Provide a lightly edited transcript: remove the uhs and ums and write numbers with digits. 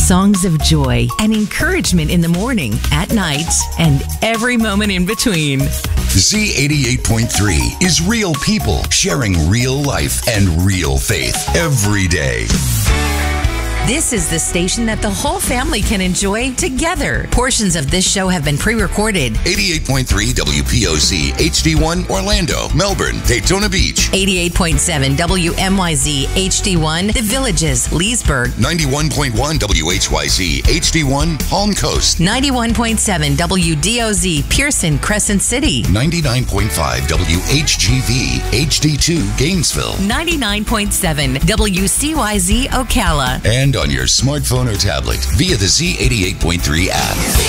Songs of joy and encouragement in the morning, at night, and every moment in between. Z88.3 is real people sharing real life and real faith every day. This is the station that the whole family can enjoy together. Portions of this show have been pre-recorded. 88.3 WPOC HD1 Orlando, Melbourne, Daytona Beach. 88.7 WMYZ HD1 The Villages, Leesburg. 91.1 WHYZ HD1 Palm Coast. 91.7 WDOZ Pearson, Crescent City. 99.5 WHGV HD2 Gainesville. 99.7 WCYZ Ocala. And on your smartphone or tablet via the Z88.3 app.